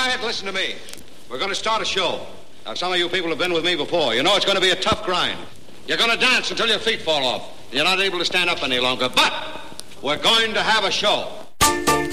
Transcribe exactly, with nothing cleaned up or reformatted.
quiet, listen to me. We're going to start a show. Now, some of you people have been with me before. You know it's going to be a tough grind. You're going to dance until your feet fall off. You're not able to stand up any longer. But we're going to have a show.